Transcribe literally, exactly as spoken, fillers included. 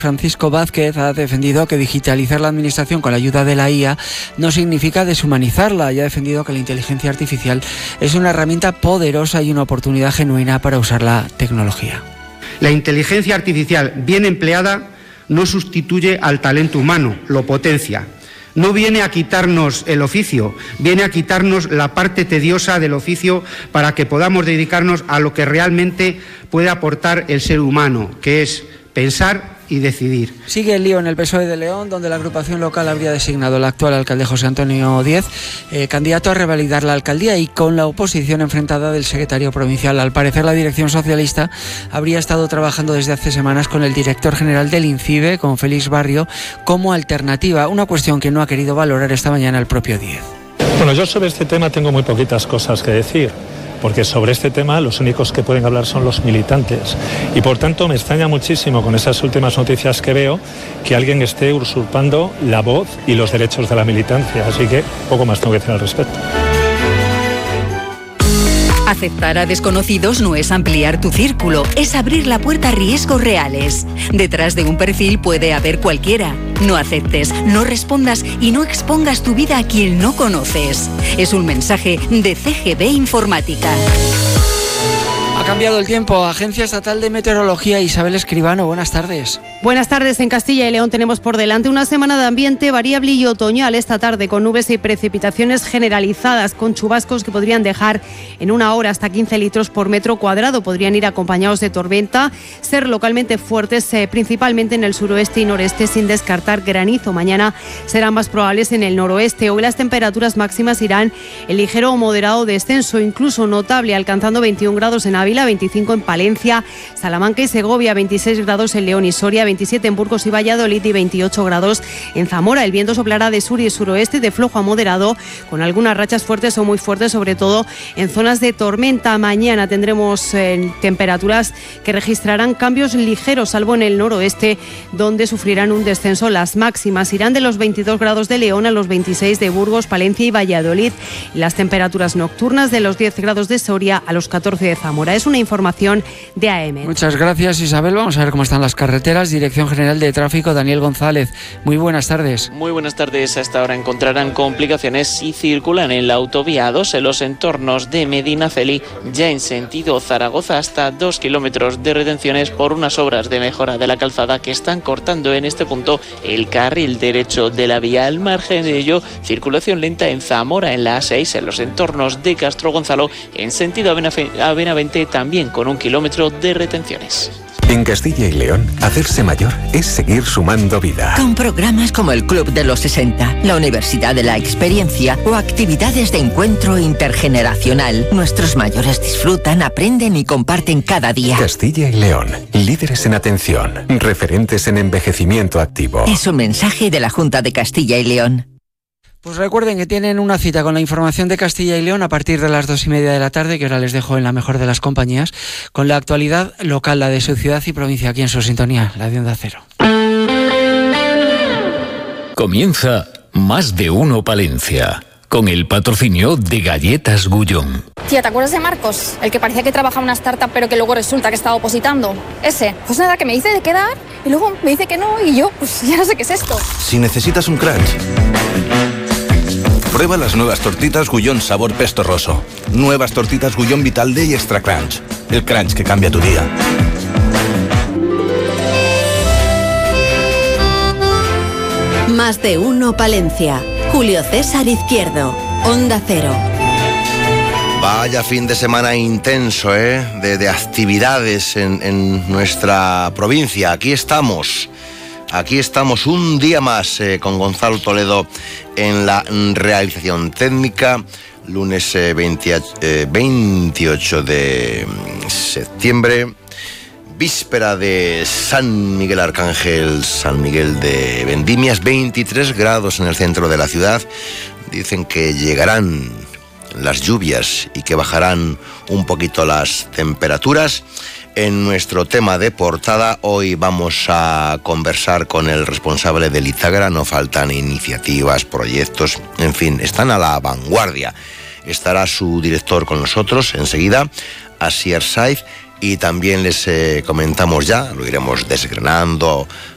Francisco Vázquez ha defendido que digitalizar la administración con la ayuda de la I A no significa deshumanizarla y ha defendido que la inteligencia artificial es una herramienta poderosa y una oportunidad genuina para usar la tecnología. La inteligencia artificial bien empleada no sustituye al talento humano, lo potencia. No viene a quitarnos el oficio, viene a quitarnos la parte tediosa del oficio para que podamos dedicarnos a lo que realmente puede aportar el ser humano, que es pensar y decidir. Sigue el lío en el P S O E de León, donde la agrupación local habría designado al actual alcalde José Antonio Díez eh, candidato a revalidar la alcaldía, y con la oposición enfrentada del secretario provincial. Al parecer, la dirección socialista habría estado trabajando desde hace semanas con el director general del INCIBE, con Félix Barrio, como alternativa, una cuestión que no ha querido valorar esta mañana el propio Díez. Bueno, yo sobre este tema tengo muy poquitas cosas que decir, porque sobre este tema los únicos que pueden hablar son los militantes. Y por tanto me extraña muchísimo con esas últimas noticias que veo que alguien esté usurpando la voz y los derechos de la militancia. Así que poco más tengo que decir al respecto. Aceptar a desconocidos no es ampliar tu círculo, es abrir la puerta a riesgos reales. Detrás de un perfil puede haber cualquiera. No aceptes, no respondas y no expongas tu vida a quien no conoces. Es un mensaje de C G B Informática. Ha cambiado el tiempo. Agencia Estatal de Meteorología, Isabel Escribano, buenas tardes. Buenas tardes. En Castilla y León tenemos por delante una semana de ambiente variable y otoñal esta tarde, con nubes y precipitaciones generalizadas, con chubascos que podrían dejar en una hora hasta quince litros por metro cuadrado. Podrían ir acompañados de tormenta, ser localmente fuertes, eh, principalmente en el suroeste y noreste, sin descartar granizo. Mañana serán más probables en el noroeste. Hoy las temperaturas máximas irán en ligero o moderado descenso, incluso notable, alcanzando veintiún grados en Ávila, veinticinco en Palencia, Salamanca y Segovia, veintiséis grados en León y Soria, veintisiete en Burgos y Valladolid y veintiocho grados en Zamora. El viento soplará de sur y suroeste, de flojo a moderado, con algunas rachas fuertes o muy fuertes, sobre todo en zonas de tormenta. Mañana tendremos eh, temperaturas que registrarán cambios ligeros, salvo en el noroeste, donde sufrirán un descenso. Las máximas irán de los veintidós grados de León a los veintiséis de Burgos, Palencia y Valladolid. Las temperaturas nocturnas de los diez grados de Soria a los catorce de Zamora. Es una información de A M. Muchas gracias, Isabel. Vamos a ver cómo están las carreteras. Dirección General de Tráfico, Daniel González. Muy buenas tardes. Muy buenas tardes. A esta hora encontrarán complicaciones si circulan en la autovía A dos en los entornos de Medinaceli, ya en sentido Zaragoza, hasta dos kilómetros de retenciones por unas obras de mejora de la calzada que están cortando en este punto el carril derecho de la vía. Al margen de ello, circulación lenta en Zamora, en la A seis, en los entornos de Castro Gonzalo, en sentido a Benavente, también con un kilómetro de retenciones. En Castilla y León, hacerse mayor es seguir sumando vida. Con programas como el Club de los sesenta, la Universidad de la Experiencia o actividades de encuentro intergeneracional, nuestros mayores disfrutan, aprenden y comparten cada día. Castilla y León, líderes en atención, referentes en envejecimiento activo. Es un mensaje de la Junta de Castilla y León. Pues recuerden que tienen una cita con la información de Castilla y León a partir de las dos y media de la tarde, que ahora les dejo en la mejor de las compañías, con la actualidad local, la de su ciudad y provincia, aquí en su sintonía, la de Onda Cero. Comienza Más de Uno Palencia, con el patrocinio de Galletas Gullón. Tía, ¿te acuerdas de Marcos? El que parecía que trabajaba en una startup pero que luego resulta que estaba opositando. Ese. Pues nada, que me dice de quedar y luego me dice que no y yo, pues ya no sé qué es esto. Si necesitas un crunch, prueba las nuevas tortitas Gullón sabor pesto roso. Nuevas tortitas Gullón Vital D y Extra Crunch. El crunch que cambia tu día. Más de Uno Palencia. Julio César Izquierdo. Onda Cero. Vaya fin de semana intenso, ¿eh? De, de actividades en, en nuestra provincia. Aquí estamos. Aquí estamos un día más eh, con Gonzalo Toledo en la realización técnica. Lunes eh, veinte, eh, veintiocho de septiembre. Víspera de San Miguel Arcángel, San Miguel de Vendimias. veintitrés grados en el centro de la ciudad. Dicen que llegarán las lluvias y que bajarán un poquito las temperaturas. En nuestro tema de portada, hoy vamos a conversar con el responsable del Izagra. No faltan iniciativas, proyectos, en fin, están a la vanguardia. Estará su director con nosotros enseguida, Asier Saiz, y también les eh, comentamos ya, lo iremos desgranando